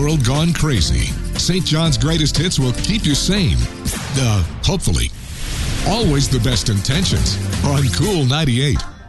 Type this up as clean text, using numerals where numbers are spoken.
world gone crazy, St. John's Greatest Hits will keep you sane. Hopefully. Always the best intentions on Cool 98.